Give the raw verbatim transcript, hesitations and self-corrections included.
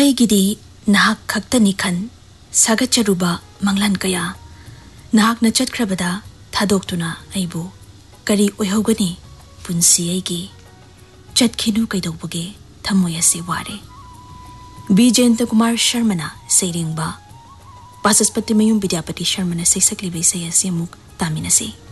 ꯑꯩꯒꯤꯗꯤ ꯅꯍꯥꯛ ꯈꯛꯇꯅꯤ ꯈꯟ ꯁꯥꯒꯠꯆꯔꯨꯕ ꯃꯪꯂꯥꯟ ꯀꯌꯥ ꯅꯍꯥꯛꯅ ꯆꯠꯈ꯭ꯔꯕꯗ ꯊꯥꯗꯣꯛꯇꯨꯅ ꯑꯩꯕꯨ ꯀꯔꯤ ꯑꯣꯏꯍꯧꯒꯅꯤ ꯄꯨꯟꯁꯤ ꯑꯩꯒꯤ ꯆꯠꯈꯤꯅꯨ ꯀꯩꯗꯧꯕꯒꯦ ꯊꯝꯃꯣꯏ ꯑꯁꯤ ꯋꯥꯔꯦ ꯕꯤꯖꯦꯟꯗ꯭ꯔ ꯀꯨꯃꯥꯔ ꯁꯔꯃꯅ ꯁꯩꯔꯦꯡꯕ ꯄꯥꯁꯁꯄꯇꯤ ꯃꯌꯨꯝ ꯕꯤꯗ꯭ꯌꯥꯄꯇꯤ ꯁꯔꯃꯅ ꯁꯩꯁꯛꯂꯤꯕ ꯏꯁꯩ ꯑꯁꯤ ꯑꯃꯨꯛ ꯇꯥꯃꯤꯟꯅꯁꯤ